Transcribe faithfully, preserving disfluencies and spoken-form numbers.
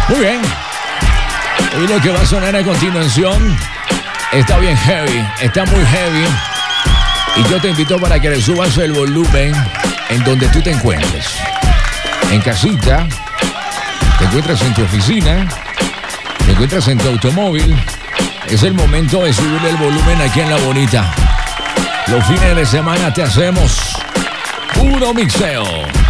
Muy bien. Y lo que va a sonar a continuación está bien heavy, está muy heavy. Y yo te invito para que le subas el volumen en donde tú te encuentres. En casita, te encuentras en tu oficina, te encuentras en tu automóvil. Es el momento de subirle el volumen aquí en La Bonita. Los fines de semana te hacemos puro mixeo.